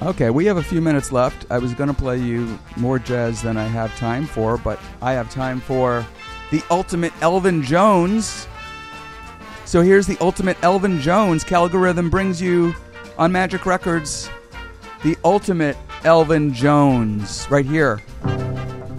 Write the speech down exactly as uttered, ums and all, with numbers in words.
Okay, we have a few minutes left. I was going to play you more jazz than I have time for, but I have time for the ultimate Elvin Jones. So here's the ultimate Elvin Jones. Calgorhythm brings you on Magic Records the ultimate Elvin Jones right here.